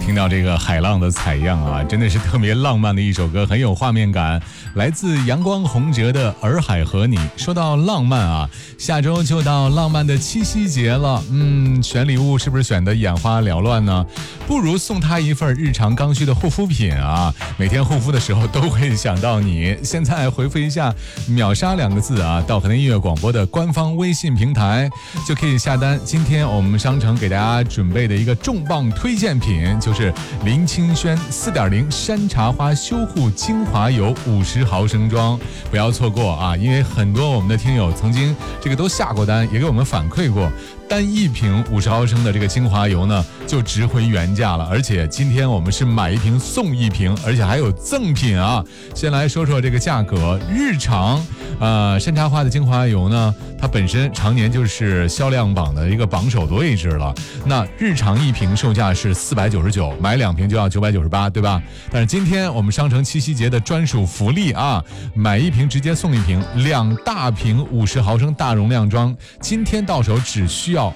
听到这个海浪的采样啊，真的是特别浪漫的一首歌，很有画面感，来自阳光洪哲的《洱海和你》。说到浪漫啊，下周就到浪漫的七夕节了，选礼物是不是选得眼花缭乱呢？不如送他一份日常刚需的护肤品啊，每天护肤的时候都会想到你。现在回复一下秒杀2个字啊，到河南音乐广播的官方微信平台就可以下单。今天我们商城给大家准备的一个重磅推荐品，就是林清轩 4.0 山茶花修护精华油50毫升装，不要错过啊！因为很多我们的听友曾经这个都下过单，也给我们反馈过，单一瓶50毫升的这个精华油呢，就值回原价了。而且今天我们是买1瓶送1瓶，而且还有赠品啊！先来说说这个价格，日常山茶花的精华油呢，它本身常年就是销量榜的一个榜首的位置了。那日常1瓶售价是499，买2瓶就要998，对吧？但是今天我们商城七夕节的专属福利啊，买1瓶直接送1瓶，2大瓶50毫升大容量装，今天到手只需要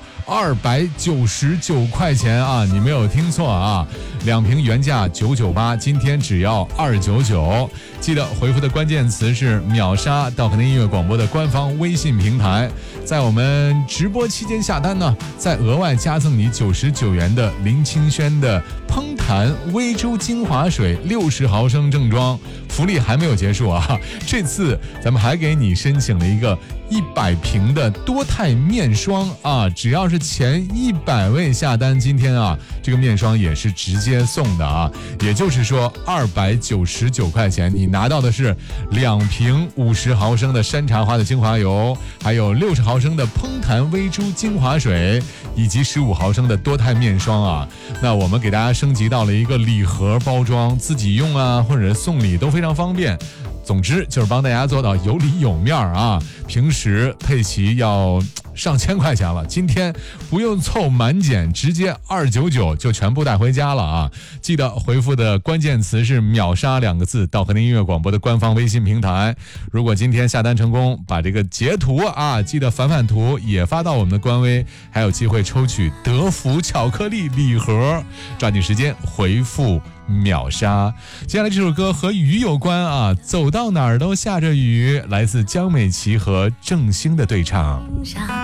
299块钱啊！你没有听错啊，2瓶原价998，今天只要299。记得回复的关键词是秒杀，到河南音乐广播的官方微信平台，在我们直播期间下单呢，再额外加赠你99元的林清轩的烹弹微珠精华水60毫升正装。福利还没有结束啊，这次咱们还给你申请了一个100瓶的多肽面霜啊，只要是前100位下单，今天啊这个面霜也是直接送的啊，也就是说299块钱，你拿到的是2瓶50毫升的山茶花的精华油，还有60毫升的烹弹微珠精华水，以及15毫升的多肽面霜啊。那我们给大家升级到了一个礼盒包装，自己用啊或者送礼都非常方便。总之就是帮大家做到有里有面啊，平时配齐要上千块钱了，今天不用凑满减，直接299就全部带回家了啊！记得回复的关键词是秒杀2个字，到河南音乐广播的官方微信平台。如果今天下单成功，把这个截图啊，记得反图也发到我们的官微，还有机会抽取德芙巧克力礼盒，抓紧时间回复秒杀。接下来这首歌和雨有关啊，走到哪儿都下着雨，来自江美琪和郑兴的对唱。